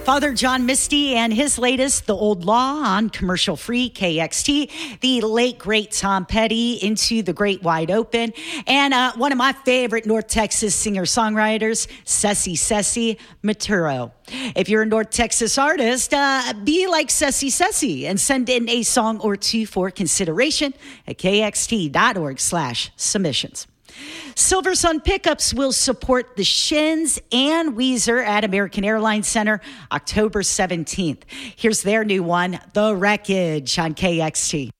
Father John Misty and his latest, The Old Law, on commercial-free KXT. The late, great Tom Petty, Into the Great Wide Open. And one of my favorite North Texas singer-songwriters, Ceci Maturo. If you're a North Texas artist, be like Ceci and send in a song or two for consideration at kxt.org/submissions. Silver Sun Pickups will support the Shins and Weezer at American Airlines Center October 17th. Here's their new one, The Wreckage, on KXT.